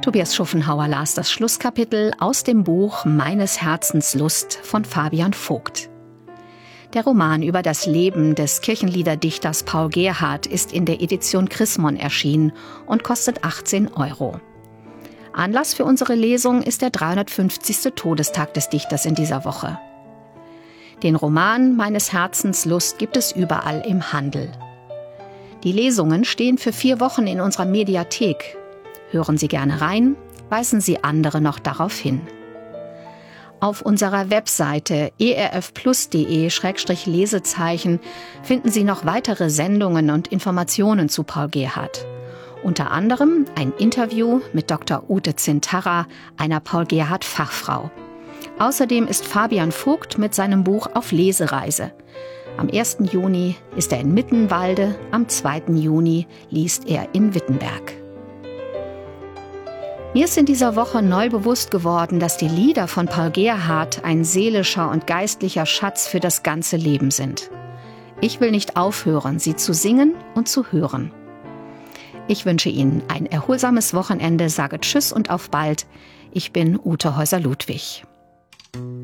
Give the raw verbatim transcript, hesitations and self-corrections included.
Tobias Schuffenhauer las das Schlusskapitel aus dem Buch Meines Herzens Lust von Fabian Vogt. Der Roman über das Leben des Kirchenliederdichters Paul Gerhardt ist in der Edition Chrismon erschienen und kostet achtzehn Euro. Anlass für unsere Lesung ist der dreihundertfünfzigste Todestag des Dichters in dieser Woche. Den Roman Meines Herzens Lust gibt es überall im Handel. Die Lesungen stehen für vier Wochen in unserer Mediathek. Hören Sie gerne rein, weisen Sie andere noch darauf hin. Auf unserer Webseite e r f plus punkt d e slash lesezeichen finden Sie noch weitere Sendungen und Informationen zu Paul Gerhardt. Unter anderem ein Interview mit Doktor Ute Zintarra, einer Paul Gerhardt-Fachfrau. Außerdem ist Fabian Vogt mit seinem Buch auf Lesereise. Am ersten Juni ist er in Mittenwalde, am zweiten Juni liest er in Wittenberg. Mir ist in dieser Woche neu bewusst geworden, dass die Lieder von Paul Gerhardt ein seelischer und geistlicher Schatz für das ganze Leben sind. Ich will nicht aufhören, sie zu singen und zu hören. Ich wünsche Ihnen ein erholsames Wochenende, sage Tschüss und auf bald. Ich bin Ute Häuser-Ludwig.